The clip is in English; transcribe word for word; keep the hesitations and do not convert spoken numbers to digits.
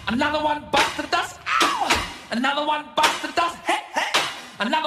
Another one bites the dust. Ow! Another one bites the dust. Hey, hey! Another